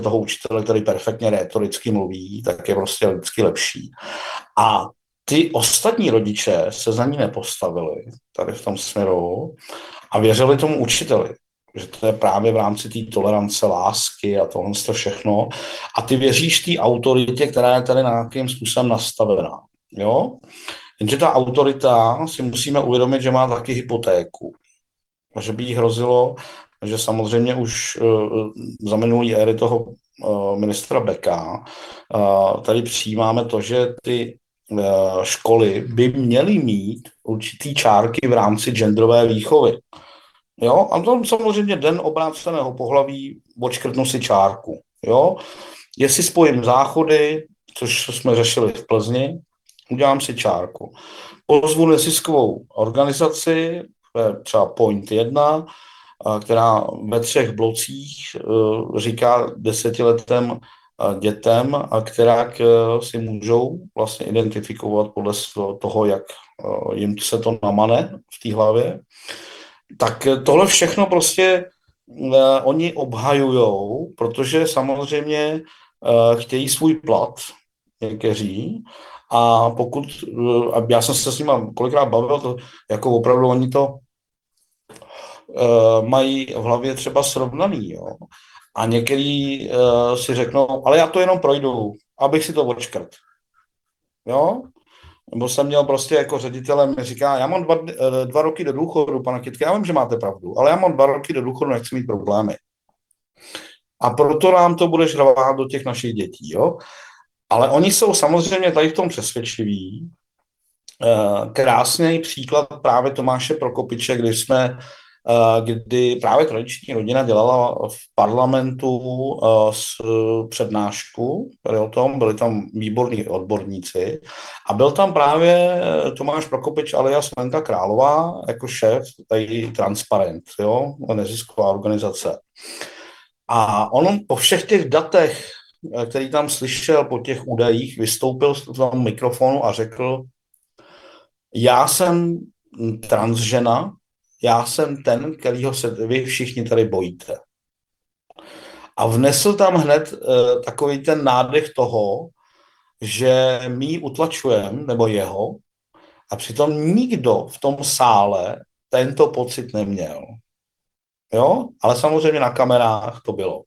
toho učitele, který perfektně rétoricky mluví, tak je prostě vždycky lepší. A ty ostatní rodiče se za ní nepostavili tady v tom směru a věřili tomu učiteli, že to je právě v rámci té tolerance, lásky a tohle všechno. A ty věříš té autoritě, která je tady nějakým způsobem nastavená. Jo? Jenže ta autorita si musíme uvědomit, že má taky hypotéku. A že by jí hrozilo, že samozřejmě už za minulý éry toho ministra Beka tady přijímáme to, že ty školy by měly mít určitý čárky v rámci genderové výchovy. Jo? A to samozřejmě den obráceného pohlaví, odškrtnu si čárku. Jo? Jestli spojím záchody, což jsme řešili v Plzni, udělám si čárku. Pozvu neziskovou organizaci, třeba Point 1, která ve 3 blocích říká 10letem dětem, a která si můžou vlastně identifikovat podle toho, jak jim se to namane v té hlavě. Tak tohle všechno prostě oni obhajujou, protože samozřejmě chtějí svůj plat, někteří, a pokud, a já jsem se s nimi kolikrát bavil, to jako opravdu oni to mají v hlavě třeba srovnaný, jo. A některý si řeknou, ale já to jenom projdu, abych si to odškrt. Jo? Nebo jsem měl prostě jako ředitele, mi říká, já mám 2 roky do důchodu, pane Kytka, já vím, že máte pravdu, ale já mám 2 roky do důchodu, nechci mít problémy. A proto nám to budeš rvát do těch našich dětí, jo. Ale oni jsou samozřejmě tady v tom přesvědčiví. Krásný příklad právě Tomáše Prokopiče, kdy právě tradiční rodina dělala v parlamentu přednášku, o tom, byli tam výborní odborníci a byl tam právě Tomáš Prokopič alias Lenka Králová jako šéf tady Transparent, jo, nezisková organizace. A on po všech těch datech, který tam slyšel, po těch údajích, vystoupil z toho mikrofonu a řekl, já jsem transžena, já jsem ten, kterýho se vy všichni tady bojíte. A vnesl tam hned takový ten nádech toho, že my ji utlačujeme, nebo jeho, a přitom nikdo v tom sále tento pocit neměl. Jo? Ale samozřejmě na kamerách to bylo.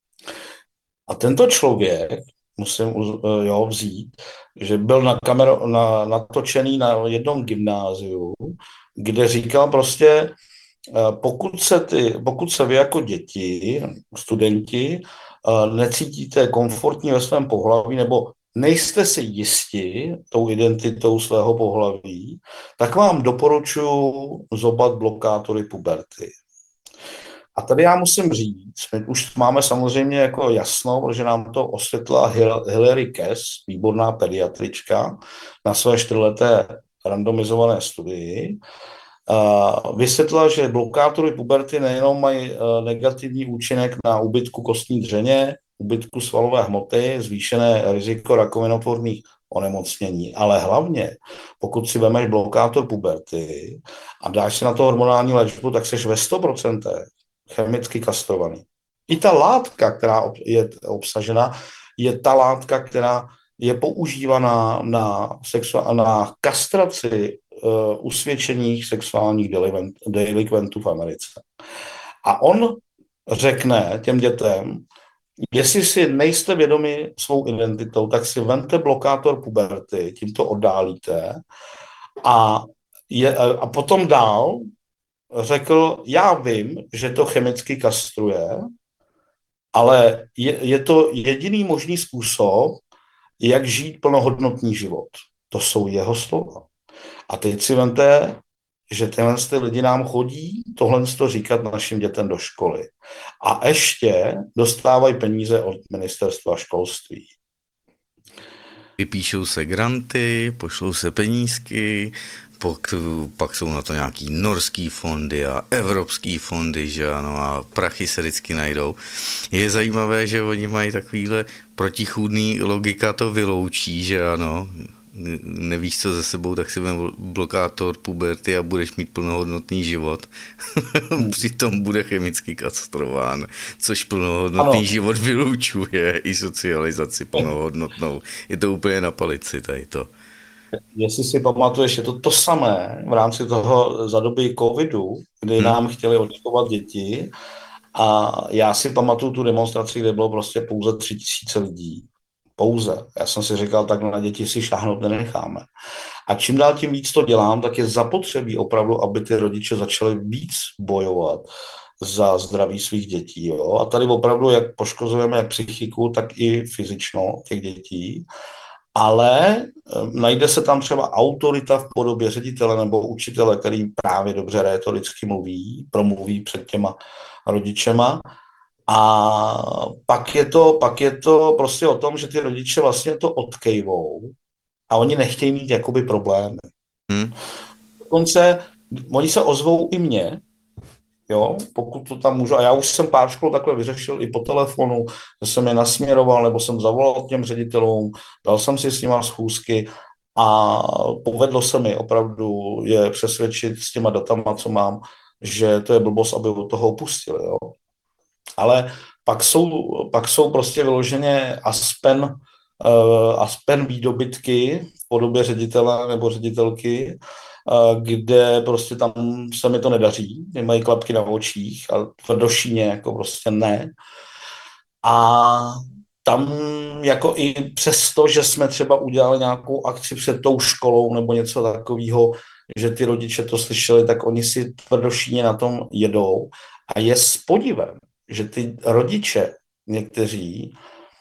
A tento člověk, musím vzít, že byl natočený na jednom gymnáziu, kde říkal prostě, pokud se vy jako děti, studenti, necítíte komfortní ve svém pohlaví nebo nejste si jisti tou identitou svého pohlaví, tak vám doporučuji zobat blokátory puberty. A tady já musím říct, my už máme samozřejmě jako jasno, protože nám to osvětlila Hilary Kess, výborná pediatrička, na své 4leté randomizované studii. Vysvětlila, že blokátory puberty nejenom mají negativní účinek na úbytku kostní dřeně, úbytku svalové hmoty, zvýšené riziko rakovinotvorných onemocnění, ale hlavně, pokud si vemeš blokátor puberty a dáš si na to hormonální léčbu, tak seš ve 100% chemicky kastrovaný. I ta látka, která je obsažena, je ta látka, která je používaná na kastraci usvědčených sexuálních delikventů v Americe. A on řekne těm dětem, jestli si nejste vědomi svou identitou, tak si vemte blokátor puberty, tím to oddálíte a potom dál řekl, já vím, že to chemicky kastruje, ale je to jediný možný způsob, jak žít plnohodnotný život. To jsou jeho slova. A teď si vemte, že tyhle lidi nám chodí tohle říkat našim dětem do školy. A ještě dostávají peníze od ministerstva školství. Vypíšou se granty, pošlou se penízky, pak jsou na to nějaký norský fondy a evropský fondy, že ano, a prachy se vždycky najdou. Je zajímavé, že oni mají takovýhle protichůdný logika to vyloučí, že ano, nevíš, co ze sebou, tak si vem blokátor puberty a budeš mít plnohodnotný život. Přitom bude chemicky kastrován, což plnohodnotný Ano, život vylučuje i socializaci plnohodnotnou. Je to úplně na palici tady to. jestli si pamatuješ, je to samé v rámci toho za doby covidu, kdy Hm? nám chtěli očkovat děti a já si pamatuju tu demonstraci, kde bylo prostě pouze 3 000 lidí. Pouze. Já jsem si říkal, tak na děti si šáhnout nenecháme. A čím dál tím víc to dělám, tak je zapotřebí opravdu, aby ty rodiče začali víc bojovat za zdraví svých dětí. Jo? A tady opravdu, jak poškozujeme jak psychiku, tak i fyzično těch dětí. Ale najde se tam třeba autorita v podobě ředitele nebo učitele, který právě dobře rétoricky promluví před těma rodičema. A pak je to prostě o tom, že ty rodiče vlastně to odkejvou a oni nechtějí mít jakoby problémy. Hm? Dokonce oni se ozvou i mně, jo, pokud to tam můžu. A já už jsem pár škol takhle vyřešil i po telefonu, že jsem je nasměroval, nebo jsem zavolal těm ředitelům, dal jsem si s nima schůzky a povedlo se mi opravdu je přesvědčit s těma datama, co mám, že to je blbost, aby od toho opustili, jo. Ale pak jsou prostě vyloženě aspen výdobytky v podobě ředitele nebo ředitelky, kde prostě tam se mi to nedaří, mají klapky na očích a tvrdošíně jako prostě ne. A tam jako i přesto, že jsme třeba udělali nějakou akci před tou školou nebo něco takového, že ty rodiče to slyšeli, tak oni si tvrdošíně na tom jedou a je s podivem, že ty rodiče někteří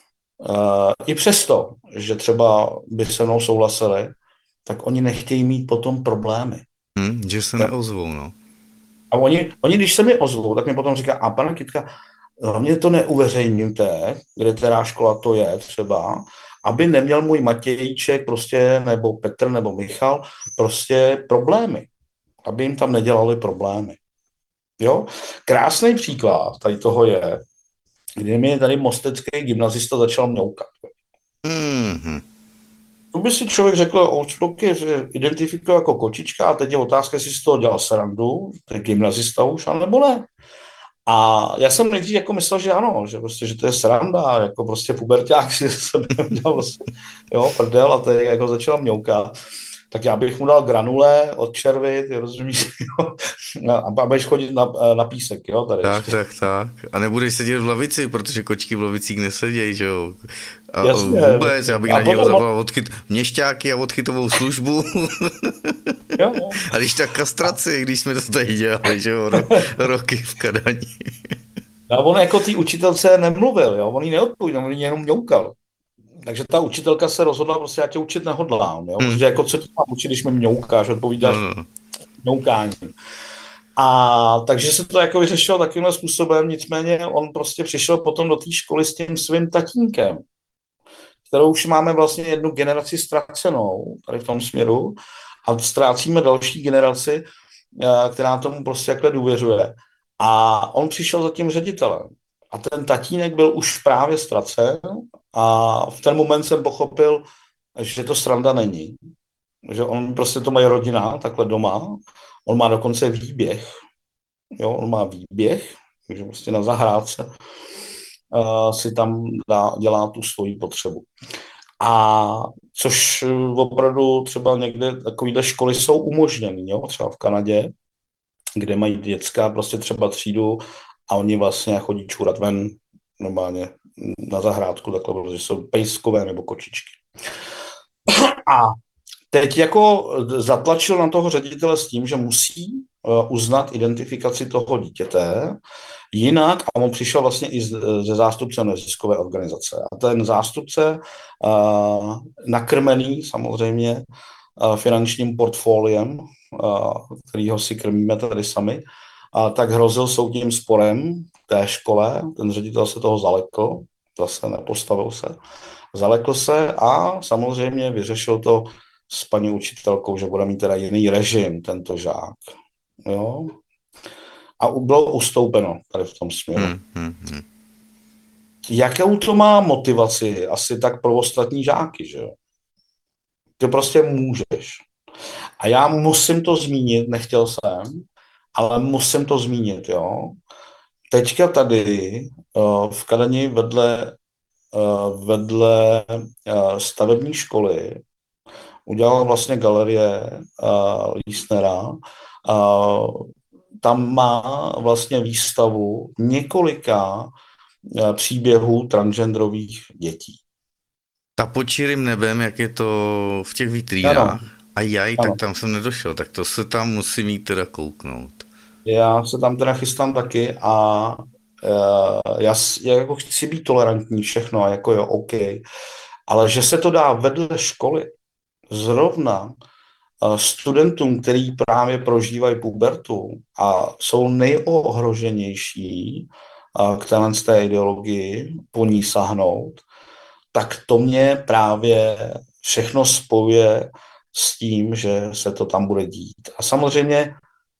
i přesto, že třeba by se mnou souhlasili, tak oni nechtějí mít potom problémy. Že se neozvou, no. A oni, když se mi ozvou, tak mi potom říká, a pane Kytka, hlavně to neuveřejňujte, kde která škola to je třeba, aby neměl můj Matějček prostě, nebo Petr, nebo Michal, prostě problémy. Aby jim tam nedělali problémy. Jo? Krásný příklad tady toho je, kdy mi tady mostecký gymnazista začal mňoukat. Mm-hmm. To by si člověk řekl, že identifikuje jako kočička a teď je otázka, jestli si toho dělal srandu, to je gymnazista už, nebo ne. A já jsem nejdřív jako myslel, že ano, že prostě, že to je sranda, jako prostě puberťák si jsem dělal vlastně, jo, prdel a teď jako začal mňoukat. Tak já bych mu dal granule od červy, ty rozumíš, jo? A budeš chodit na písek, jo, tady. Tak. A nebudeš sedět v lavici, protože kočky v lavicích nesedějí, že jo. A Jasně. vůbec, já bych na něho zavolal měšťáky a odchytovou službu. Jo. A když tak kastraci, když jsme to tady dělali, že jo, roky v Kadani. A on jako té učitelce nemluvil, jo, on jí neodpověděl, on jí jenom mňoukal. Takže ta učitelka se rozhodla, prostě já tě učit nehodlám, jo, protože jako co ti mám učit, když mi mňoukáš, odpovídáš mňoukání. A takže se to jako vyřešilo takovým způsobem, nicméně on prostě přišel potom do té školy s tím svým tatínkem, kterou už máme vlastně jednu generaci ztracenou tady v tom směru a ztrácíme další generaci, která tomu prostě takhle důvěřuje. A on přišel za tím ředitelem. A ten tatínek byl už právě ztracen a v ten moment jsem pochopil, že to sranda není. Že on prostě to mají rodina takhle doma. On má dokonce výběh. Jo, on má výběh, takže prostě na zahrádce si tam dělá tu svoji potřebu. A což opravdu třeba někde takovýhle školy jsou umožněny, jo, třeba v Kanadě, kde mají dětská prostě třeba třídu a oni vlastně chodí čůrat ven normálně na zahrádku, takhle, protože jsou pejskové nebo kočičky. A teď jako zatlačil na toho ředitele s tím, že musí uznat identifikaci toho dítěte, jinak, a on přišel vlastně i ze zástupce neziskové organizace. A ten zástupce, nakrmený samozřejmě finančním portfoliem, kterýho si krmíme tady sami, tak hrozil soudním sporem té škole. Ten ředitel se toho zalekl, zase nepostavil se. Zalekl se a samozřejmě vyřešil to s paní učitelkou, že bude mít teda jiný režim tento žák. Jo? A bylo ustoupeno tady v tom směru. Jakou to má motivaci? Asi tak pro ostatní žáky, že jo? Že prostě můžeš. A já musím to zmínit, nechtěl jsem, ale musím to zmínit, jo. Teďka tady v Kadani vedle stavební školy udělala vlastně galerie Lísnera. Tam má vlastně výstavu několika příběhů transgenderových dětí. Ta pod čirým nebem, jak je to v těch vitrínách. Ano. A jaj, Ano. tak tam jsem nedošel, tak to se tam musím jít teda kouknout. Já se tam teda chystám taky a já jako chci být tolerantní všechno, jako jo, OK. Ale že se to dá vedle školy, zrovna studentům, který právě prožívají pubertu a jsou nejohroženější k té ideologii, po ní sahnout, tak to mě právě všechno spojuje s tím, že se to tam bude dít. A samozřejmě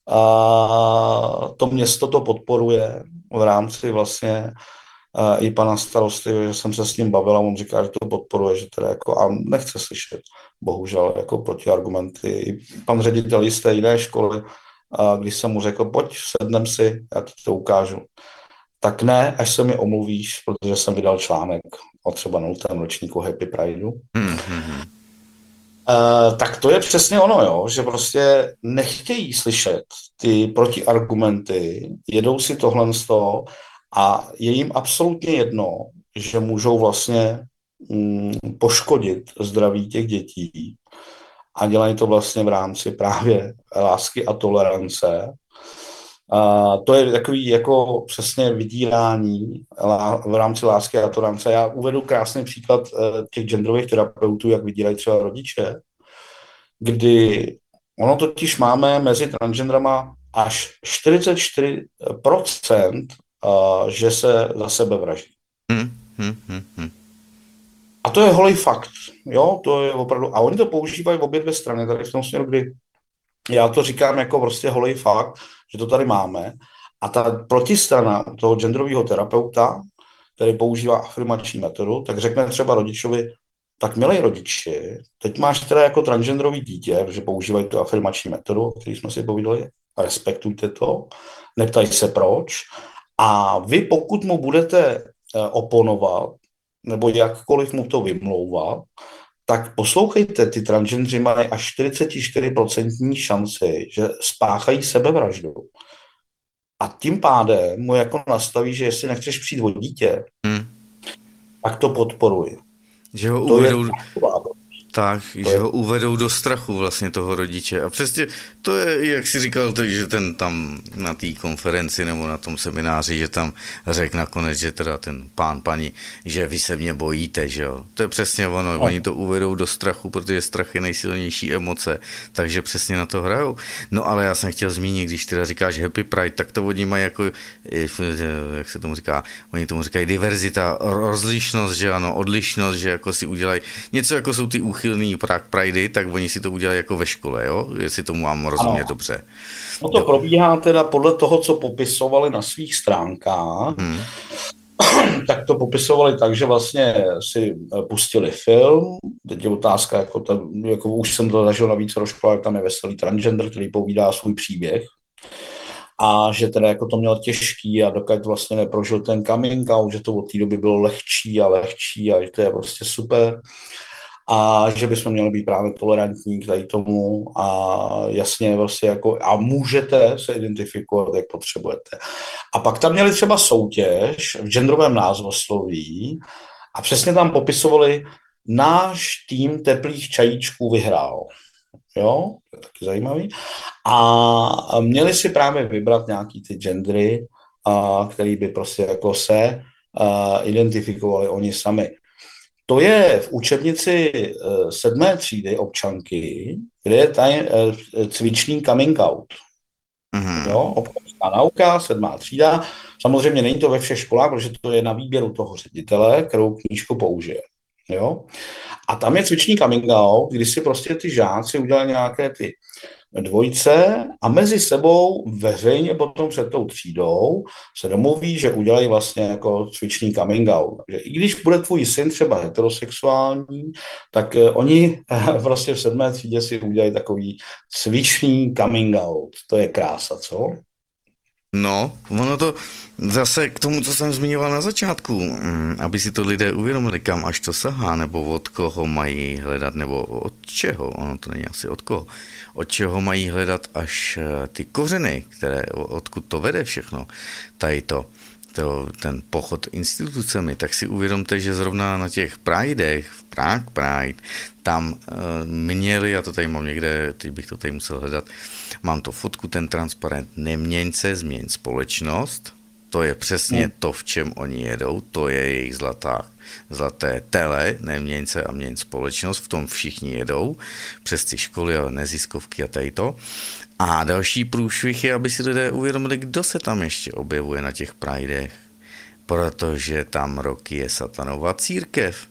to město to podporuje v rámci vlastně i pana starosty, že jsem se s ním bavil a on říká, že to podporuje, že teda jako, a nechce slyšet, bohužel, jako protiargumenty. I pan ředitel jisté jiné školy, když jsem mu řekl, pojď, sednem si, já ti to ukážu. Tak ne, až se mi omluvíš, protože jsem vydal článek o třeba 0. ročníku Happy Prideu. Tak to je přesně ono, jo, že prostě nechtějí slyšet ty protiargumenty, jedou si tohle z toho a je jim absolutně jedno, že můžou vlastně poškodit zdraví těch dětí a dělají to vlastně v rámci právě lásky a tolerance. To je takový jako přesně vydírání v rámci lásky a tolerance. Já uvedu krásný příklad těch genderových terapeutů, jak vydírají třeba rodiče, kdy ono totiž máme mezi transgenderama až 44%, že se za sebe vraždí. A to je holý fakt, jo, to je opravdu, a oni to používají v obě dvě strany, tady v tom směru, kdy já to říkám jako prostě holý fakt, že to tady máme, a ta protistrana toho genderového terapeuta, který používá afirmační metodu, tak řekne třeba rodičovi, tak milí rodiči, teď máš teda jako transgenderový dítě, protože používají tu afirmační metodu, o který jsme si povídali, a respektujte to, neptaj se proč, a vy pokud mu budete oponovat, nebo jakkoliv mu to vymlouvat, tak poslouchejte, ty transgendři mají až 44% šanci, že spáchají sebevraždu. A tím pádem mu jako nastaví, že jestli nechceš přijít o dítě, tak to podporuji. Že ho uvedou, že ho uvedou do strachu vlastně toho rodiče. A přesně to je, jak jsi říkal, že ten tam na té konferenci nebo na tom semináři, že tam řekl nakonec, že teda ten paní, že vy se mě bojíte, že jo. To je přesně ono, oni to uvedou do strachu, protože strach je nejsilnější emoce, takže přesně na to hrajou. No ale já jsem chtěl zmínit, když teda říkáš Happy Pride, tak to oni mají jako, jak se tomu říká, oni tomu říkají diverzita, rozlišnost, že ano, odlišnost, že jako si udělají něco, jako jsou ty úchylný Pridey, tak oni si to udělají jako ve škole, jo? Jestli tomu mám rozumět dobře. No to probíhá teda podle toho, co popisovali na svých stránkách, tak to popisovali tak, že vlastně si pustili film, teď je otázka, jako už jsem to zažil na více školách, tam je veselý transgender, který povídá svůj příběh, a že teda jako to měl těžký a dokud vlastně neprožil ten coming out, že to od té doby bylo lehčí a že to je prostě super a že bychom měli být právě tolerantní k tady tomu a jasně vlastně jako a můžete se identifikovat, jak potřebujete. A pak tam měli třeba soutěž v genderovém názvosloví a přesně tam popisovali, náš tým teplých čajíčků vyhrál. Jo, to je taky zajímavý. A měli si právě vybrat nějaký ty gendery, který by prostě jako se identifikovali oni sami. To je v učebnici 7. třídy občanky, kde je tady cvičný coming out. Jo, občanská nauka, 7. třída. Samozřejmě není to ve všech školách, protože to je na výběru toho ředitele, kterou knížku použije. Jo? A tam je cvičný coming out, kdy si prostě ty žáci udělali nějaké ty dvojce a mezi sebou veřejně potom před tou třídou se domluví, že udělají vlastně jako cvičný coming out. Takže i když bude tvůj syn třeba heterosexuální, tak oni prostě v 7. třídě si udělají takový cvičný coming out. To je krása, co? No, ono to zase k tomu, co jsem zmiňoval na začátku, aby si to lidé uvědomili, kam až to sahá, nebo od koho mají hledat, nebo od čeho, ono to není asi od koho, od čeho mají hledat až ty kořeny, odkud to vede všechno, tady ten pochod institucemi, tak si uvědomte, že zrovna na těch Pridech, v Prague Pride, tam měli, já to tady mám někde, teď bych to tady musel hledat, mám to fotku, ten transparent, neměň se, změň společnost, to je přesně to, v čem oni jedou, to je jejich zlaté tele, neměň se a měň společnost, v tom všichni jedou, přes ty školy a neziskovky a tady to. A další průšvih je, aby si lidé uvědomili, kdo se tam ještě objevuje na těch Pridech, protože tam roky je satanova církev.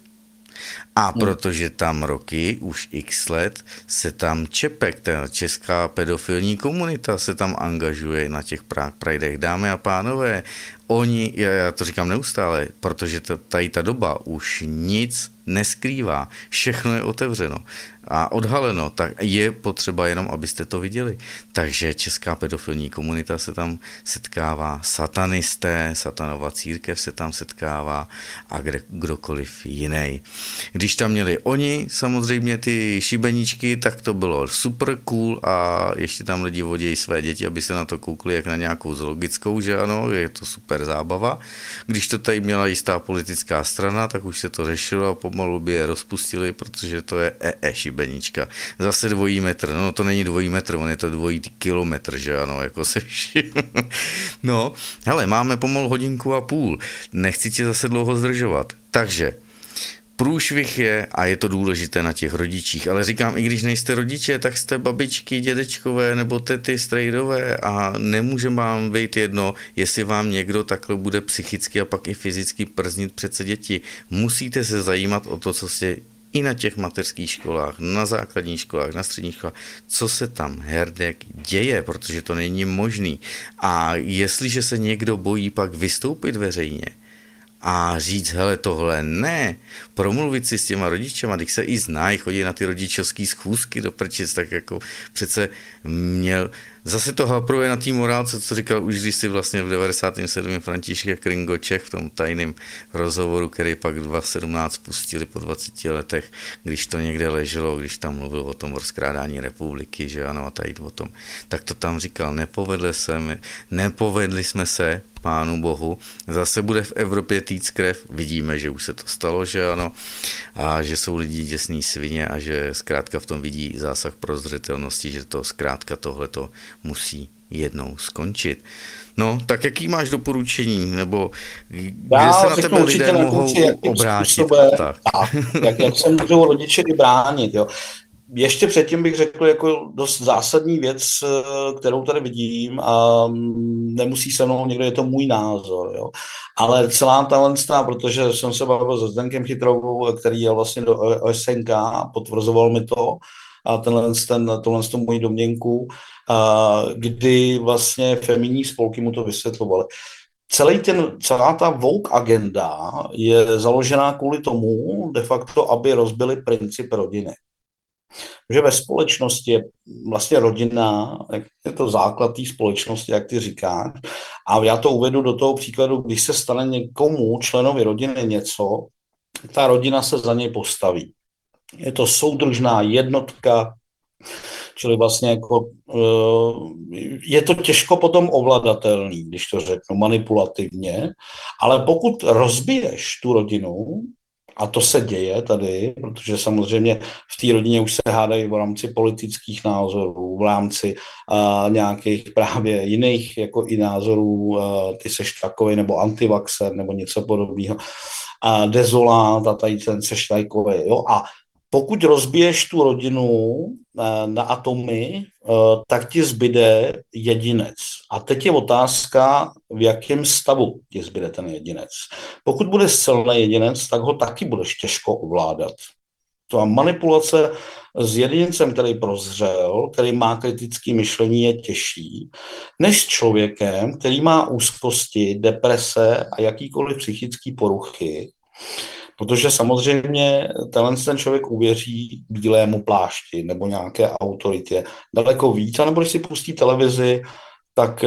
A protože tam roky, už x let, se tam Čepek, ta česká pedofilní komunita, se tam angažuje na těch Pridech. Dámy a pánové, oni, já to říkám neustále, protože tady ta doba už nic neskrývá, všechno je otevřeno a odhaleno, tak je potřeba jenom, abyste to viděli. Takže česká pedofilní komunita se tam setkává, satanisté, satanova církev se tam setkává a kdokoliv jiný. Když tam měli oni samozřejmě ty šibeničky, tak to bylo super cool a ještě tam lidi vodějí své děti, aby se na to koukli jak na nějakou zoologickou, že ano, je to super zábava. Když to tady měla jistá politická strana, tak už se to řešilo a pomalu by je rozpustili, protože to je šibenička. Zase 2 metr, no to není 2 metr, on je to 2 kilometr, že ano, jako se vším. No, hele, máme pomalu 1,5 hodiny, nechci tě zase dlouho zdržovat, takže průšvih je, a je to důležité na těch rodičích, ale říkám, i když nejste rodiče, tak jste babičky, dědečkové nebo tety, strejdové a nemůže vám být jedno, jestli vám někdo takhle bude psychicky a pak i fyzicky prznit přece děti. Musíte se zajímat o to, co se i na těch mateřských školách, na základních školách, na středních školách, co se tam herdek děje, protože to není možný. A jestliže se někdo bojí pak vystoupit veřejně, a říct, hele, tohle ne, promluvit si s těma rodičema, když se i znají, chodí na ty rodičovský schůzky do prčic, tak jako přece měl, zase to hapruje na té morálce, co říkal už když si vlastně v 97. František Kringoček v tom tajném rozhovoru, který pak 2017 pustili po 20 letech, když to někde leželo, když tam mluvil o tom rozkrádání republiky, že ano, a tady o tom, tak to tam říkal, nepovedli jsme se, Pánu Bohu. Zase bude v Evropě týc krev. Vidíme, že už se to stalo, že ano. A že jsou lidi děsný svině a že zkrátka v tom vidí zásah prozřetelnosti, že to zkrátka tohleto musí jednou skončit. No, tak jaký máš doporučení? Nebo kde se na tebe lidé mohou obrátit? Jak se můžou rodiče i bránit, jo? Ještě předtím bych řekl jako dost zásadní věc, kterou tady vidím a nemusí se mnou někdo, je to můj názor, jo. Ale celá talentská, protože jsem se bavil se Zdenkem Chytrovou, který je vlastně do OSNK a potvrzoval mi to a tohle moji domněnku, kdy vlastně feminní spolky mu to vysvětlovaly. Celá ta woke agenda je založená kvůli tomu de facto, aby rozbili princip rodiny. Že ve společnosti je vlastně rodina, je to základ té společnosti, jak ty říkáš. A já to uvedu do toho příkladu, když se stane někomu, členovi rodiny něco, ta rodina se za něj postaví. Je to soudržná jednotka, čili vlastně jako, je to těžko potom ovladatelný, když to řeknu manipulativně, ale pokud rozbiješ tu rodinu, a to se děje tady, protože samozřejmě v té rodině už se hádají v rámci politických názorů, v rámci nějakých právě jiných jako i názorů, ty seš takovej nebo antivaxer nebo něco podobného, dezolát a tady ten seš takovej, jo, a pokud rozbiješ tu rodinu na atomy, tak ti zbyde jedinec. A teď je otázka, v jakém stavu ti zbyde ten jedinec. Pokud bude silný jedinec, tak ho taky budeš těžko ovládat. To manipulace s jedincem, který prozřel, který má kritické myšlení, je těžší, než s člověkem, který má úzkosti, deprese a jakýkoliv psychické poruchy, protože samozřejmě ten člověk uvěří bílému plášti nebo nějaké autoritě daleko víc, anebo když si pustí televizi, tak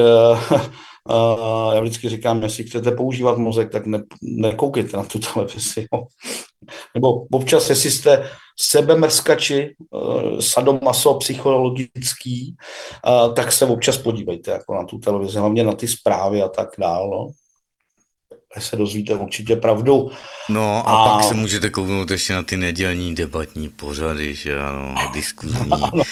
já vždycky říkám, jestli chcete používat mozek, tak nekoukejte na tu televizi. Jo. Nebo občas, jestli jste sebemrskači, sadomaso psychologický, tak se občas podívejte jako na tu televizi, hlavně na ty zprávy a tak dál. No. Se dozvíte určitě pravdu. No a pak se můžete kouknout ještě na ty nedělní debatní pořady, že ano, diskuzní.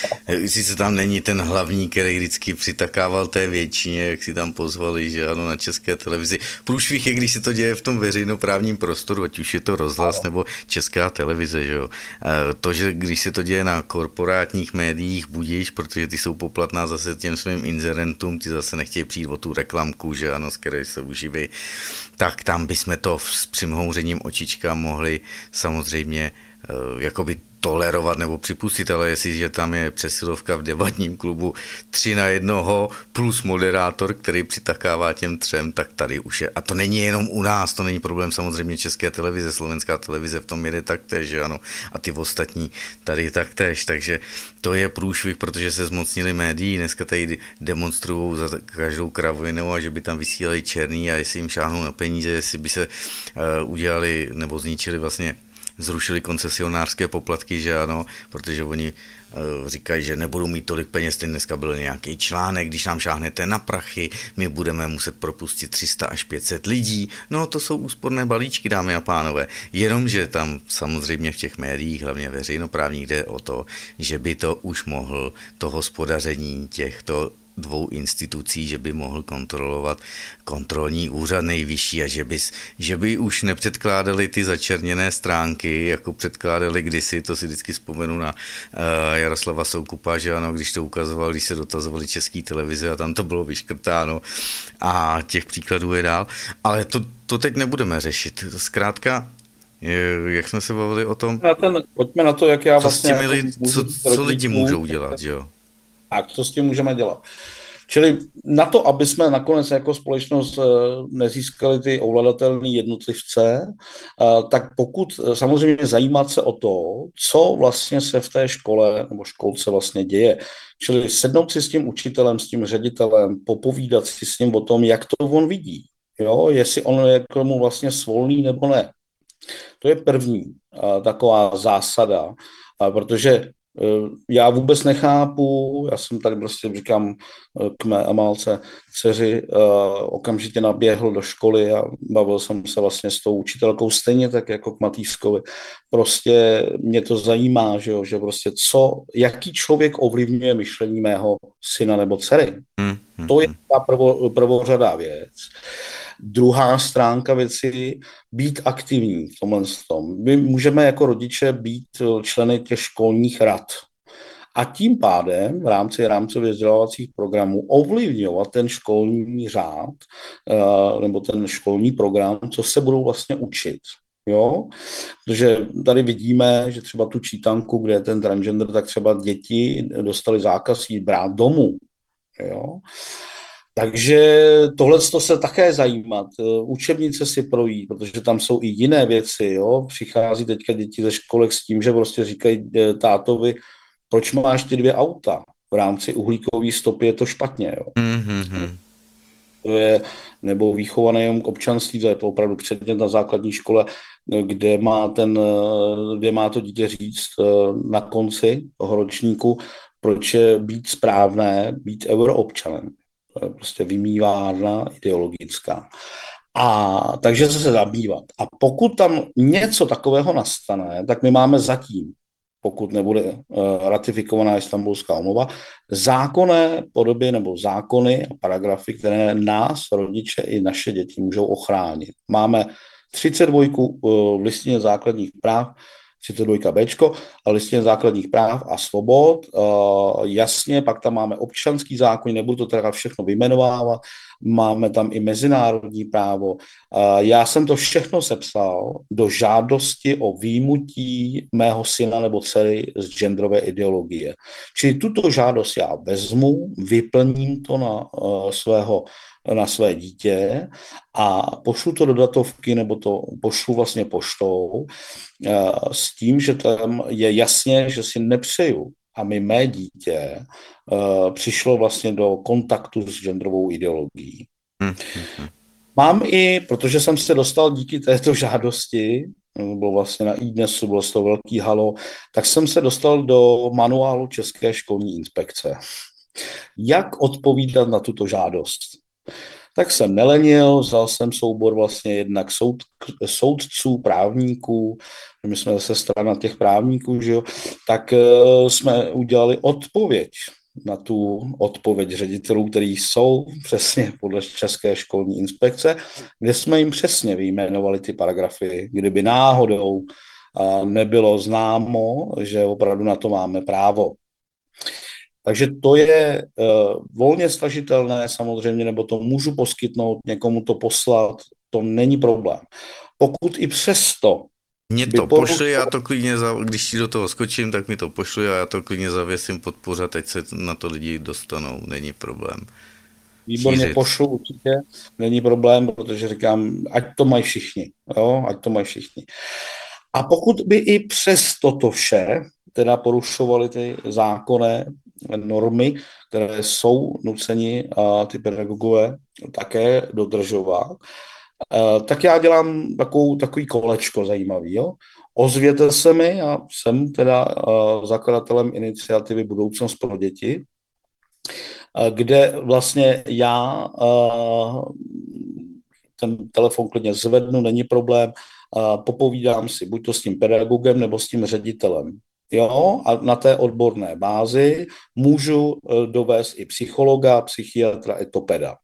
Sice tam není ten hlavní, který vždycky přitakával té většině, jak si tam pozvali, že ano, na České televizi. Průšvih je, když se to děje v tom veřejnoprávním prostoru, ať už je to rozhlas nebo Česká televize, že jo. To, že když se to děje na korporátních médiích, budíš, protože ty jsou poplatná zase těm svým inzerentům, ty zase nechtějí přijít o tu reklamku, že ano, z které se uživí, tak tam bychom to s přimhouřením očička mohli samozřejmě jakoby tolerovat nebo připustit, ale jestliže tam je přesilovka v debatním klubu 3 na 1 plus moderátor, který přitakává těm 3, tak tady už je. A to není jenom u nás, to není problém samozřejmě České televize, Slovenská televize v tom jede taktéž, že ano, a ty ostatní tady taktéž, takže to je průšvih, protože se zmocnili médií, dneska tady demonstrují za každou kravinu a že by tam vysílali černý a jestli jim šáhnou na peníze, jestli by se udělali nebo zničili vlastně zrušili koncesionářské poplatky, že ano, protože oni říkají, že nebudou mít tolik peněz, ten dneska byl nějaký článek, když nám šáhnete na prachy, my budeme muset propustit 300 až 500 lidí, no to jsou úsporné balíčky, dámy a pánové, jenomže tam samozřejmě v těch médiích, hlavně veřejnoprávních, jde o to, že by to už mohl to hospodaření těchto 2 institucí, že by mohl kontrolovat kontrolní úřad nejvyšší a že by už nepředkládali ty začerněné stránky, jako předkládali kdysi, to si vždycky vzpomenu na Jaroslava Soukupa, že ano, když to ukazoval, když se dotazovali České televize a tam to bylo vyškrtáno a těch příkladů je dál, ale to teď nebudeme řešit. Zkrátka, jak jsme se bavili o tom, pojďme na to, jak já vlastně... Co lidi můžou dělat, že jo? Tak, co s tím můžeme dělat? Čili na to, aby jsme nakonec jako společnost nezískali ty ovladatelné jednotlivce, tak pokud samozřejmě zajímat se o to, co vlastně se v té škole nebo školce vlastně děje. Čili sednout si s tím učitelem, s tím ředitelem, popovídat si s ním o tom, jak to on vidí. Jo? Jestli on je k tomu vlastně svolný nebo ne. To je první taková zásada, protože já vůbec nechápu, já jsem tady prostě říkám k mé Amálce dceři, okamžitě naběhl do školy a bavil jsem se vlastně s tou učitelkou stejně tak jako k Matýskovi. Prostě mě to zajímá, že prostě jaký člověk ovlivňuje myšlení mého syna nebo dcery. To je ta prvořadá věc. Druhá stránka věci, být aktivní v tomhle tom. My můžeme jako rodiče být členy těch školních rad a tím pádem v rámci rámcově vzdělávacích programů ovlivňovat ten školní řád nebo ten školní program, co se budou vlastně učit. Jo? Protože tady vidíme, že třeba tu čítanku, kde je ten transgender, tak třeba děti dostali zákaz jít brát domů. Jo? Takže tohle se také zajímat, učebnice si projít, protože tam jsou i jiné věci, jo. Přichází teďka děti ze školek s tím, že prostě říkají tátovi, proč máš ty 2 auta? V rámci uhlíkové stopy je to špatně, jo. To je, nebo výchova nejen k občanství, to je to opravdu předmět na základní škole, kde má to dítě říct na konci toho ročníku, proč je být správné, být euroobčanem. To je prostě vymývárna ideologická. A takže se zabývat. A pokud tam něco takového nastane, tak my máme zatím, pokud nebude ratifikovaná Istanbulská úmluva, zákonné podoby nebo zákony a paragrafy, které nás, rodiče i naše děti můžou ochránit. Máme 32 v listině základních práv, 32 Bčko, a listině základních práv a svobod. Jasně, pak tam máme občanský zákon, nebudu to teda všechno vyjmenovávat, máme tam i mezinárodní právo. Já jsem to všechno sepsal do žádosti o výjimutí mého syna nebo dcery z genderové ideologie. Čili tuto žádost já vezmu, vyplním to na své dítě a pošlu to do datovky, nebo to pošlu vlastně poštou, s tím, že tam je jasně, že si nepřeju, aby mé dítě přišlo vlastně do kontaktu s genderovou ideologií. Mám i, protože jsem se dostal díky této žádosti, bylo vlastně na iDnesu, bylo to velký halo, tak jsem se dostal do manuálu České školní inspekce. Jak odpovídat na tuto žádost? Tak jsem nelenil, vzal jsem soubor vlastně jednak soudců, právníků, my jsme zase strana těch právníků, že jo, tak jsme udělali odpověď na tu odpověď ředitelů, který jsou přesně podle České školní inspekce, kde jsme jim přesně vyjmenovali ty paragrafy, kdyby náhodou nebylo známo, že opravdu na to máme právo. Takže to je volně stažitelné samozřejmě, nebo to můžu poskytnout, někomu to poslat, to není problém. Pokud i přesto... Mně to pošli, já to klidně, když ti do toho skočím, tak mi to pošli a já to klidně zavěsím pod pořad, ať se na to lidi dostanou, není problém. Výborně pošlu určitě, není problém, protože říkám, ať to mají všichni, jo, ať to mají všichni. A pokud by i přes toto vše teda porušovali ty zákonné normy, které jsou nuceni ty pedagogové také dodržovat, tak já dělám takový kolečko zajímavý. Jo? Ozvěte se mi, já jsem teda zakladatelem iniciativy Budoucnost pro děti, kde vlastně já ten telefon klidně zvednu, není problém, popovídám si buď to s tím pedagogem nebo s tím ředitelem. Jo, a na té odborné bázi můžu dovést i psychologa, psychiatra, etopeda.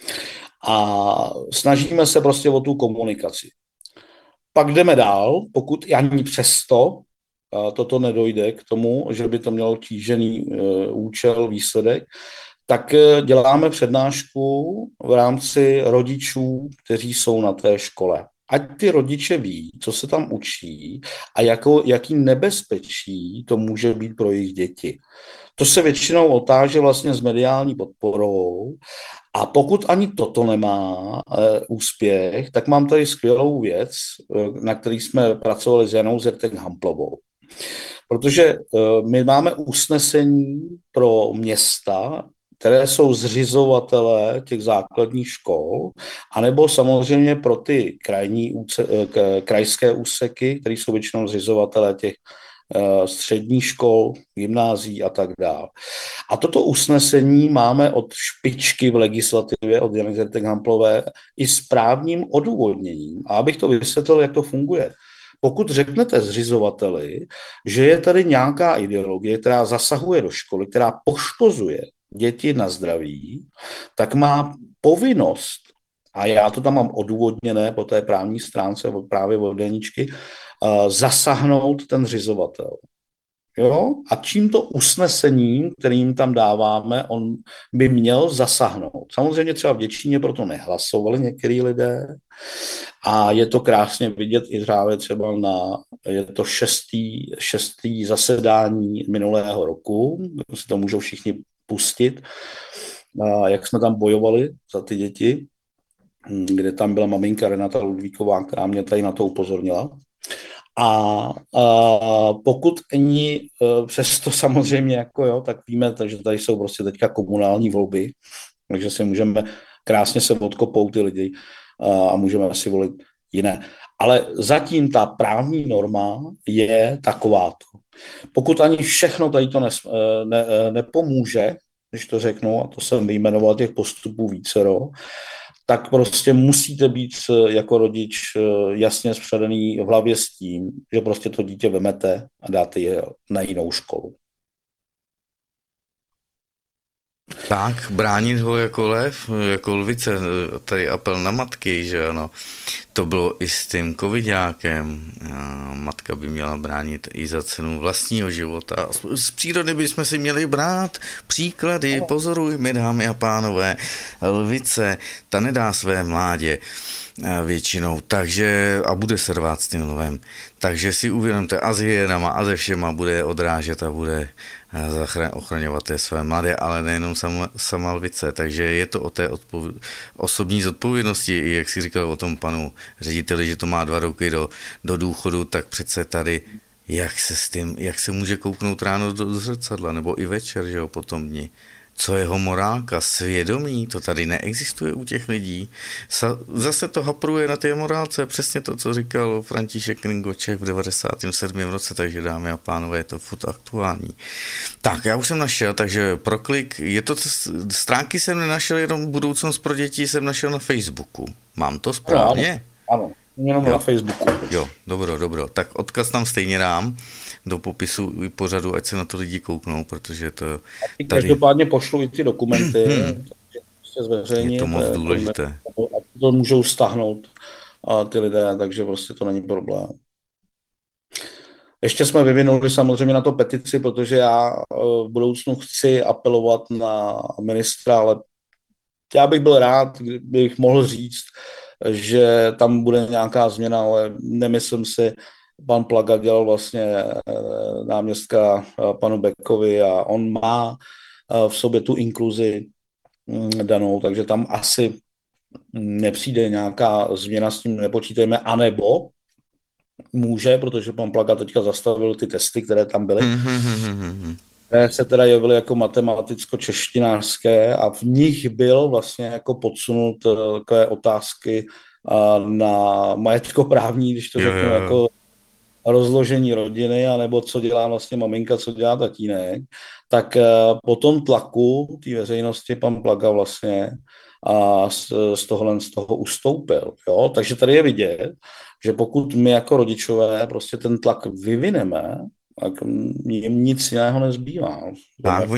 A snažíme se prostě o tu komunikaci. Pak jdeme dál, pokud ani přesto toto nedojde k tomu, že by to mělo tížený účel, výsledek, tak děláme přednášku v rámci rodičů, kteří jsou na té škole. Ať ty rodiče ví, co se tam učí a jaký nebezpečí to může být pro jejich děti. To se většinou otáže vlastně s mediální podporou a pokud ani toto nemá úspěch, tak mám tady skvělou věc, na který jsme pracovali s Janou Zertek-Hamplovou. Protože my máme usnesení pro města, které jsou zřizovatelé těch základních škol, anebo samozřejmě pro ty krajské úseky, které jsou většinou zřizovatelé těch středních škol, gymnázií a tak dále. A toto usnesení máme od špičky v legislativě, od Jany Zertek-Hamplové, i s právním odůvodněním. A abych to vysvětlil, jak to funguje. Pokud řeknete zřizovateli, že je tady nějaká ideologie, která zasahuje do školy, která poškozuje děti na zdraví, tak má povinnost, a já to tam mám odůvodněné po té právní stránce právě od Deničky, zasáhnout ten zřizovatel. Jo? A tímto usnesením, kterým tam dáváme, on by měl zasáhnout. Samozřejmě třeba v Děčíně proto nehlasovali některý lidé a je to krásně vidět i třeba je to šestý zasedání minulého roku, si to můžou všichni pustit, jak jsme tam bojovali za ty děti, kde tam byla maminka Renata Ludvíková, která mě tady na to upozornila. A pokud ani přesto samozřejmě, jako jo, tak víme, takže tady jsou prostě teďka komunální volby, takže si můžeme krásně se odkopou ty lidi a můžeme si volit jiné. Ale zatím ta právní norma je takováto. Pokud ani všechno tady to nepomůže, když to řeknu, a to jsem vyjmenoval těch postupů vícero, tak prostě musíte být jako rodič jasně spředený v hlavě s tím, že prostě to dítě vemete a dáte je na jinou školu. Tak, bránit ho jako lev, jako lvice, tady apel na matky, že ano. To bylo i s tím covidákem. Matka by měla bránit i za cenu vlastního života. Z přírody bychom si měli brát příklady. Pozorujme, dámy a pánové, lvice, ta nedá své mládě většinou, takže a bude se rvát s tím lvem. Takže si uvědomte, a s hyenama a se všema bude odrážet a bude ochraňovat té své mladé, ale nejenom sama lvice. Takže je to o té osobní zodpovědnosti, i jak si říkal o tom panu řediteli, že to má 2 roky do důchodu, tak přece tady jak se může kouknout ráno do zrcadla, nebo i večer, že jo, po tom dni. Co jeho morálka, svědomí, to tady neexistuje u těch lidí. Zase to hapruje na té morálce, přesně to, co říkal František Ringoček v 97. roce, takže dámy a pánové, je to furt aktuální. Tak, já už jsem našel, takže proklik, stránky jsem nenašel, jenom budoucnost pro děti jsem našel na Facebooku. Mám to správně? Ano, jenom na Facebooku. Jo, dobro. Tak odkaz tam stejně dám do popisu pořadu, ať se na to lidi kouknou, protože to tady... Každopádně pošlu i ty dokumenty, je to moc důležité. A to můžou stáhnout ty lidé, takže prostě to není problém. Ještě jsme vyvinuli samozřejmě na to petici, protože já v budoucnu chci apelovat na ministra, ale já bych byl rád, kdybych mohl říct, že tam bude nějaká změna, ale nemyslím si. Pan Plaga dělal vlastně náměstka panu Beckovi a on má v sobě tu inkluzi danou, takže tam asi nepřijde nějaká změna, s tím nepočítejme, anebo může, protože pan Plaga teďka zastavil ty testy, které tam byly, které se teda jevily jako matematicko-češtinářské a v nich byl vlastně jako podsunut takové otázky na majetkoprávní, když to řeknu, jako rozložení rodiny, anebo co dělá vlastně maminka, co dělá tatínek, tak po tom tlaku té veřejnosti pan Plaga vlastně a z toho ustoupil. Jo? Takže tady je vidět, že pokud my jako rodičové prostě ten tlak vyvineme, tak jim nic jiného nezbývá. Tak,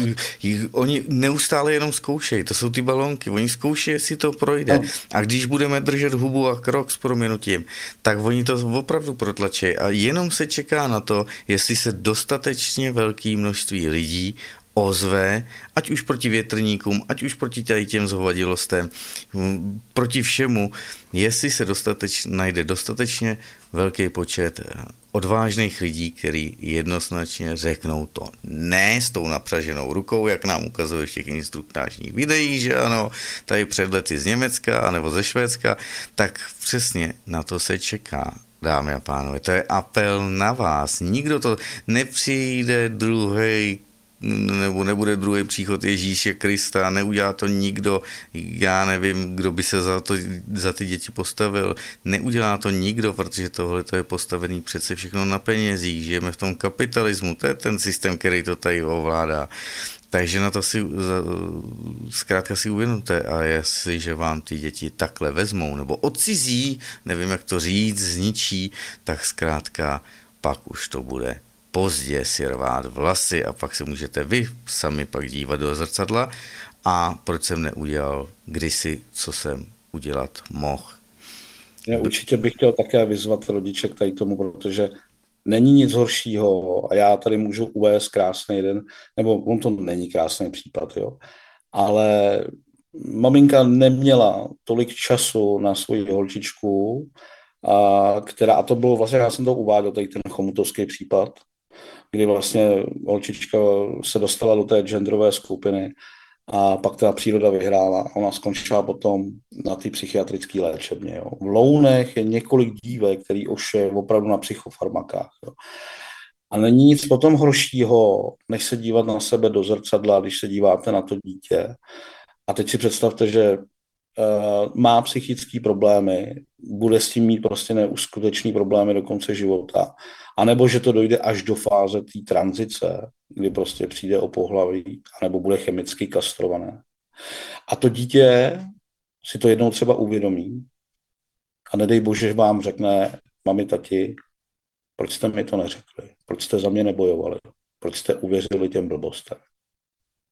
oni neustále jenom zkoušejí, to jsou ty balónky, oni zkoušejí, jestli to projde. A když budeme držet hubu a krok s prominutím, tak oni to opravdu protlačí a jenom se čeká na to, jestli se dostatečně velké množství lidí ozve, ať už proti větrníkům, ať už proti těm zhovadilostem, proti všemu, jestli se najde dostatečně velký počet odvážných lidí, kteří jednoznačně řeknou to ne s tou napřaženou rukou, jak nám ukazuje v těch instruktážních videích, že ano, tady před lety z Německa anebo ze Švédska, tak přesně na to se čeká. Dámy a pánové, to je apel na vás. Nikdo to nepřijde druhý nebo nebude druhý příchod Ježíše Krista, neudělá to nikdo, já nevím, kdo by se za ty děti postavil, neudělá to nikdo, protože tohle to je postavený přece všechno na penězích, žijeme v tom kapitalismu, to je ten systém, který to tady ovládá. Takže na to zkrátka si uvědomte a jestliže vám ty děti takhle vezmou nebo odcizí, nevím, jak to říct, zničí, tak zkrátka pak už to bude pozdě si rvát vlasy a pak se můžete vy sami pak dívat do zrcadla a proč jsem neudělal kdysi, co jsem udělat mohl. Já určitě bych chtěl také vyzvat rodiče k tady tomu, protože není nic horšího a já tady můžu uvést krásný jeden, nebo on to není krásný případ, jo, ale maminka neměla tolik času na svoji holčičku, a to bylo vlastně, já jsem to uváděl, tady ten chomutovský případ, kdy vlastně holčička se dostala do té genderové skupiny a pak ta příroda vyhrála a ona skončila potom na té psychiatrické léčebně. Jo. V Lounech je několik dívek, který už je opravdu na psychofarmakách. Jo. A není nic potom horšího, než se dívat na sebe do zrcadla, když se díváte na to dítě. A teď si představte, že má psychické problémy, bude s tím mít prostě neuskutečný problémy do konce života, anebo že to dojde až do fáze té tranzice, kdy prostě přijde o pohlaví, anebo bude chemicky kastrované. A to dítě si to jednou třeba uvědomí a nedej bože, že vám řekne, mami, tati, proč jste mi to neřekli, proč jste za mě nebojovali, proč jste uvěřili těm blbostem.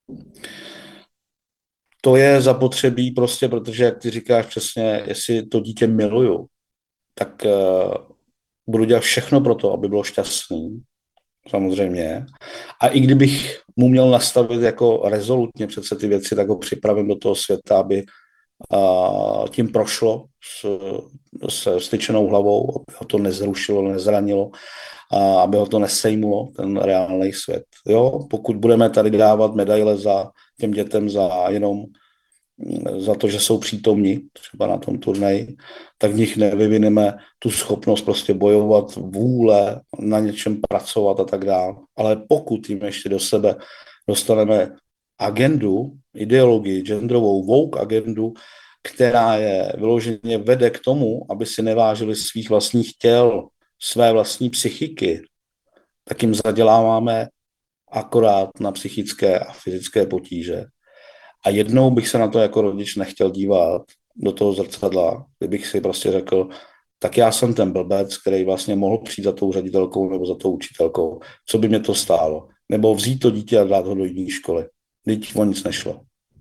To je zapotřebí prostě, protože, jak ty říkáš přesně, jestli to dítě miluju, tak budu dělat všechno pro to, aby bylo šťastný, samozřejmě. A i kdybych mu měl nastavit jako rezolutně přece ty věci, tak ho připravím do toho světa, aby tím prošlo se styčenou hlavou, aby ho to nezrušilo, nezranilo, a aby ho to nesejmulo, ten reálný svět. Jo? Pokud budeme tady dávat medaile za těm dětem jenom za to, že jsou přítomní třeba na tom turnaji, tak v nich nevyvineme tu schopnost prostě bojovat, vůle, na něčem pracovat a tak dále. Ale pokud jim ještě do sebe dostaneme agendu, ideologii, genderovou woke agendu, která je vyloženě vede k tomu, aby si nevážili svých vlastních těl, své vlastní psychiky, tak jim zaděláváme akorát na psychické a fyzické potíže. A jednou bych se na to jako rodič nechtěl dívat do toho zrcadla, kdybych si prostě řekl, tak já jsem ten blbec, který vlastně mohl přijít za tou ředitelkou nebo za tou učitelkou. Co by mě to stálo? Nebo vzít to dítě a dát ho do jiné školy. Teď o nic nešlo.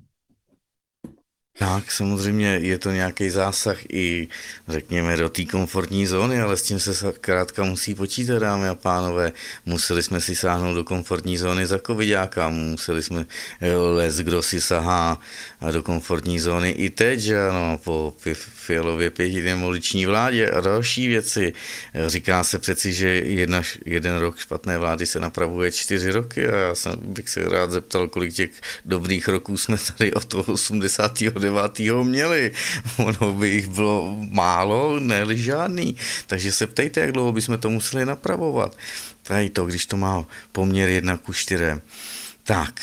Tak, samozřejmě je to nějaký zásah i, řekněme, do té komfortní zóny, ale s tím se zkrátka musí počítat, dámy a pánové. Museli jsme si sáhnout do komfortní zóny za covidáka, museli jsme kdo si sahá do komfortní zóny i teď, že ano, po Fialově pětidemoliční vládě a další věci. Říká se přeci, že jeden rok špatné vlády se napravuje 4 roky a já bych se rád zeptal, kolik těch dobrých roků jsme tady od toho 89. měli. Ono by jich bylo málo, ne žádný. Takže se ptejte, jak dlouho bychom to museli napravovat. Tady to, když to má poměr 1:4. Tak,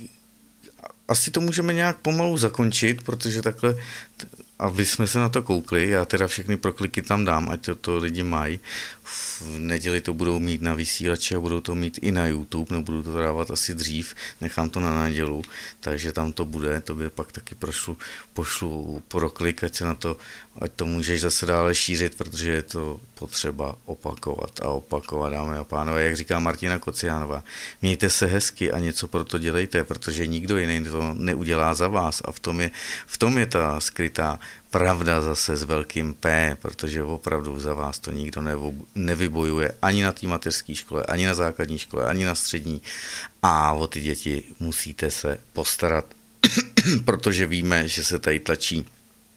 asi to můžeme nějak pomalu zakončit, protože takhle, aby jsme se na to koukli, já teda všechny prokliky tam dám, ať to lidi mají. V neděli to budou mít na vysílači a budou to mít i na YouTube, nebudu to dávat asi dřív, nechám to na nedělu, takže tam to bude, tobě pak taky pošlu proklik, ať to můžeš zase dále šířit, protože je to potřeba opakovat a opakovat, dámy a pánové, jak říká Martina Kociánová, mějte se hezky a něco pro to dělejte, protože nikdo jiný to neudělá za vás a v tom je ta skrytá pravda zase s velkým P, protože opravdu za vás to nikdo nevybojuje ani na té mateřské škole, ani na základní škole, ani na střední a o ty děti musíte se postarat, protože víme, že se tady tlačí,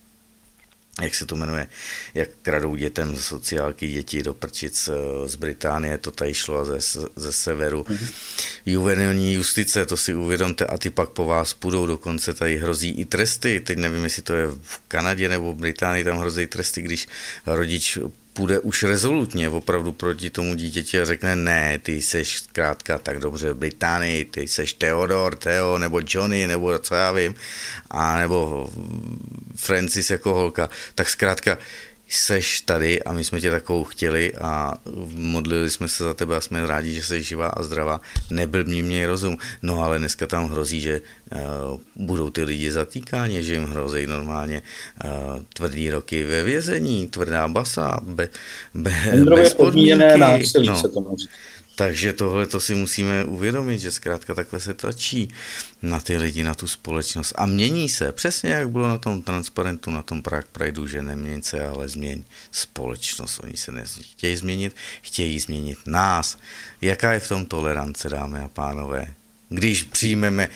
jak se to jmenuje, jak kradou dětem z sociálky děti do prčic z Británie, to tady šlo ze severu. Juvenilní justice, to si uvědomte, a ty pak po vás půjdou, dokonce tady hrozí i tresty, teď nevím, jestli to je v Kanadě nebo v Británii, tam hrozí tresty, když rodič půjde už rezolutně opravdu proti tomu dítěti a řekne, ne, ty seš zkrátka tak dobře v Británii, ty seš Theo, nebo Johnny, nebo co já vím, a nebo Francis jako holka, tak zkrátka seš tady a my jsme tě takovou chtěli a modlili jsme se za tebe a jsme rádi, že jsi živá a zdravá. Neblbni, měj rozum. No ale dneska tam hrozí, že budou ty lidi zatýkáni, že jim hrozí normálně tvrdý roky ve vězení, tvrdá basa, bez podmínky. No. Takže tohle to si musíme uvědomit, že zkrátka takhle se tlačí na ty lidi, na tu společnost. A mění se, přesně jak bylo na tom transparentu, na tom Prague Prideu, že neměň se, ale změň společnost. Oni se nechtějí změnit, chtějí změnit nás. Jaká je v tom tolerance, dámy a pánové? Když přijmeme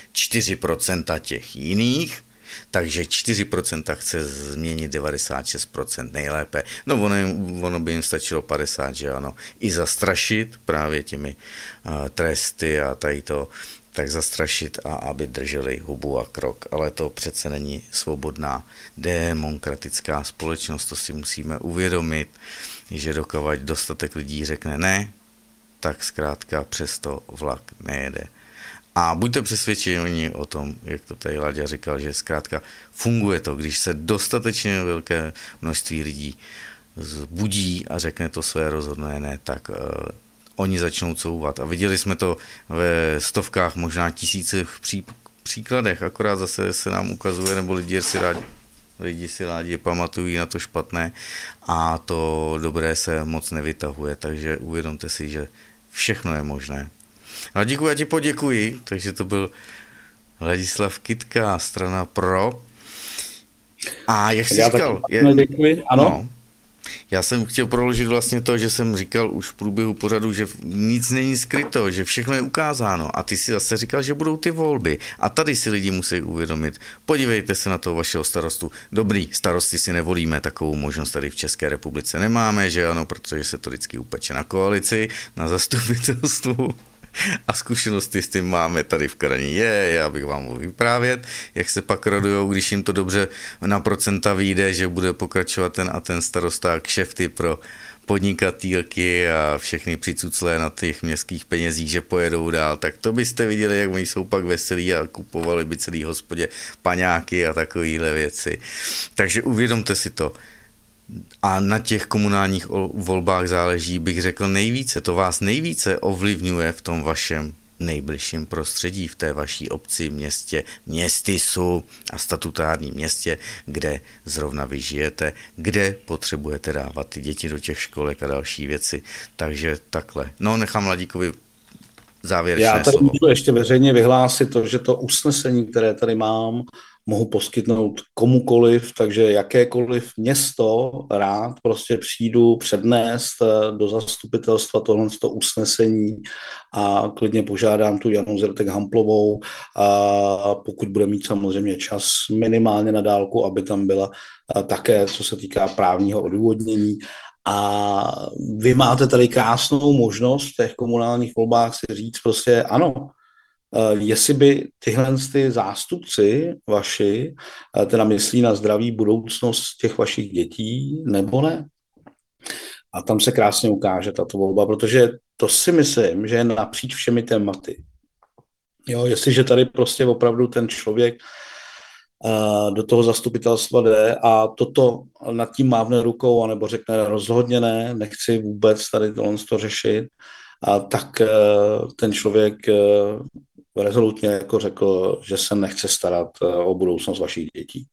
4% těch jiných, takže 4% chce změnit 96% nejlépe. No ono by jim stačilo 50, že ano. I zastrašit právě těmi tresty a tady to, tak zastrašit a aby drželi hubu a krok. Ale to přece není svobodná demokratická společnost, to si musíme uvědomit, že dokud dostatek lidí řekne ne, tak zkrátka přesto vlak nejede. A buďte přesvědčeni o tom, jak to tady Láďa říkal, že zkrátka funguje to, když se dostatečně velké množství lidí zbudí a řekne to své rozhodné ne, tak oni začnou couvat. A viděli jsme to ve stovkách, možná tisících příkladech, akorát zase se nám ukazuje, nebo lidi si rádi pamatují na to špatné a to dobré se moc nevytahuje, takže uvědomte si, že všechno je možné. A díku, já ti poděkuji, takže to byl Ladislav Kytka, strana Pro. A jak jsi Já říkal, taky děkuji. Ano. No, já jsem chtěl proložit vlastně to, že jsem říkal už v průběhu pořadu, že nic není skryto, že všechno je ukázáno. A ty si zase říkal, že budou ty volby. A tady si lidi musí uvědomit. Podívejte se na toho vašeho starostu. Dobrý, starosty si nevolíme, takovou možnost tady v České republice nemáme, že ano, protože se to vždycky upeče na koalici, na zastupitelstvu. A zkušenosti s tím máme tady v Kadaní. Já bych vám mohl vyprávět, jak se pak radujou, když jim to dobře na procenta vyjde, že bude pokračovat ten a ten starosta, kšefty pro podnikatelky a všechny přicuclé na těch městských penězích, že pojedou dál, tak to byste viděli, jak oni jsou pak veselí a kupovali by celý hospodě paňáky a takovéhle věci. Takže uvědomte si to. A na těch komunálních volbách záleží, bych řekl, nejvíce. To vás nejvíce ovlivňuje v tom vašem nejbližším prostředí, v té vaší obci, městě, městysu a statutárním městě, kde zrovna vy žijete, kde potřebujete dávat ty děti do těch školek a další věci. Takže takhle. No, nechám Ladíkovi závěrečné slovo. Já tady slovo. můžu ještě veřejně vyhlásit to, že to usnesení, které tady mám, mohu poskytnout komukoliv, takže jakékoliv město rád prostě přijdu přednést do zastupitelstva tohle usnesení a klidně požádám tu Janu Zrtek-Hamplovou a pokud bude mít samozřejmě čas minimálně na dálku, aby tam byla také, co se týká právního odůvodnění. A vy máte tady krásnou možnost v těch komunálních volbách si říct prostě ano, jestli by tyhle zástupci vaši teda myslí na zdraví budoucnost těch vašich dětí, nebo ne. A tam se krásně ukáže tato volba, protože to si myslím, že je napříč všemi tématy. Jo, jestliže tady prostě opravdu ten člověk do toho zastupitelstva jde a toto nad tím mávne rukou, anebo řekne rozhodně ne, nechci vůbec tady to řešit, tak ten člověk rezolutně jako řekl, že se nechce starat o budoucnost vašich dětí.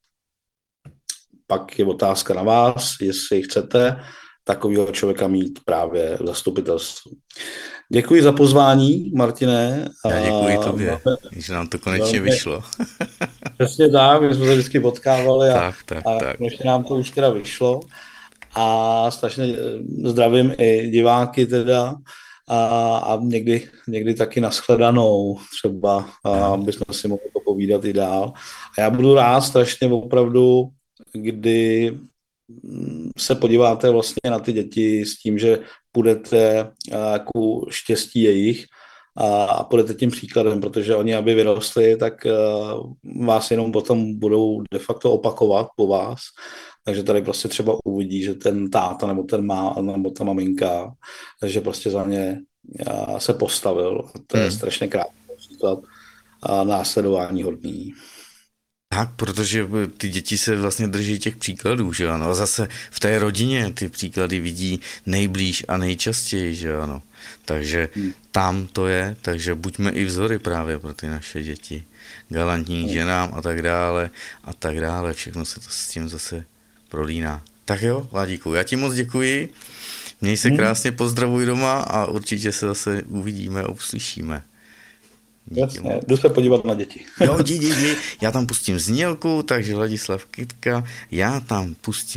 Pak je otázka na vás, jestli chcete takového člověka mít právě v zastupitelstvu. Děkuji za pozvání, Martine. Já děkuji tobě, že nám to konečně vyšlo. Přesně tak, my jsme se vždycky potkávali a konečně nám to už teda vyšlo. A strašně zdravím i diváky teda. A někdy taky nashledanou třeba, aby jsme si mohli popovídat i dál. A já budu rád strašně opravdu, kdy se podíváte vlastně na ty děti s tím, že půjdete ku štěstí jejich a půjdete tím příkladem, protože oni, aby vyrostli, tak vás jenom potom budou de facto opakovat po vás. Takže tady prostě třeba uvidí, že ten táta nebo nebo ta maminka, že prostě za ně se postavil. To je strašně krásný příklad a následování hodný. Tak, protože ty děti se vlastně drží těch příkladů, že ano. A zase v té rodině ty příklady vidí nejblíž a nejčastěji, že ano. Takže tam to je, takže buďme i vzory právě pro ty naše děti. Galantní ženám a tak dále. Všechno se to s tím zase prolíná. Tak jo, Vladíku, já ti moc děkuji. Měj se krásně, pozdravuj doma a určitě se zase uvidíme a uslyšíme. Jasně, jdu se podívat na děti. Jo, díky. Já tam pustím znělku, takže Ladislav Kytka, já tam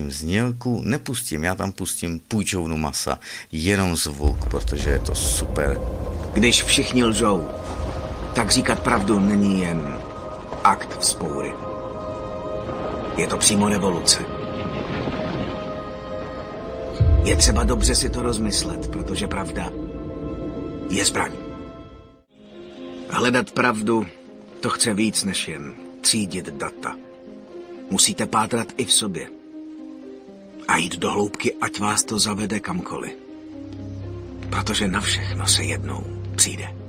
pustím půjčovnu masa, jenom zvuk, protože je to super. Když všichni lžou, tak říkat pravdu není jen akt vzpoury. Je to přímo revoluce. Je třeba dobře si to rozmyslet, protože pravda je zbraň. Hledat pravdu, to chce víc než jen třídit data. Musíte pátrat i v sobě. A jít do hloubky, ať vás to zavede kamkoliv. Protože na všechno se jednou přijde.